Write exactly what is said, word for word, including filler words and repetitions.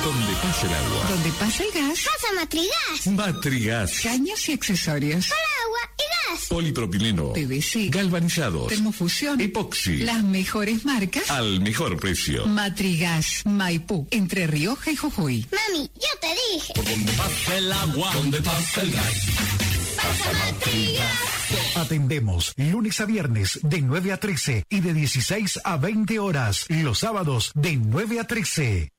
Donde pasa el agua. Donde pasa el gas. Pasa Matrigas. Matrigas. Caños y accesorios. Para agua y gas. Polipropileno. P V C. Galvanizados. Termofusión. Epoxi. Las mejores marcas. Al mejor precio. Matrigas. Maipú. Entre Rioja y Jujuy. Mami, yo te dije. Por donde pasa el agua. Donde pasa el gas. Pasa Matrigas. Atendemos lunes a viernes de nueve a trece y de dieciséis a veinte horas. Los sábados de nueve a trece.